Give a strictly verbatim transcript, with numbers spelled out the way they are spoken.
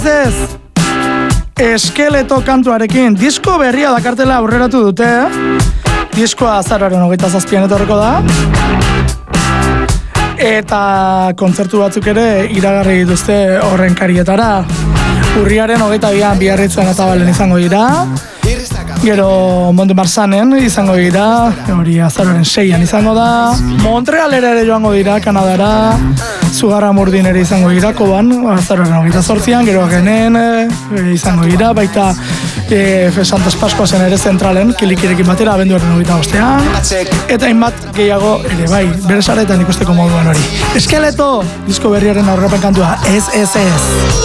Ez, Eskeleto kantuarekin disko berria dakartela aurreratu dute. Diskoa azaroaren hogeita zazpian etorreko da. Eta kontzertu batzuk ere iragarri dituzte horren karietara. Urriaren hogeita bian Biarritzen eta Balen izango dira. Gero Monte Marsanen izango dira, hori azaroaren seian izango da. Montrealera ere joango dira, Kanadara. Zugarramurdin ere izango dira, Koban, azaroaren hogeita zortzian, gero agenen e, izango dira, baita e, Santos Paskoazen ere zentralen, kilikirekin batera, abenduaren hogeita bostean. Eta hainbat gehiago ere bai, bere saretan ikusteko moduan hori. Eskeleto, disko berriaren aurrepen kantua, ez, ez, ez.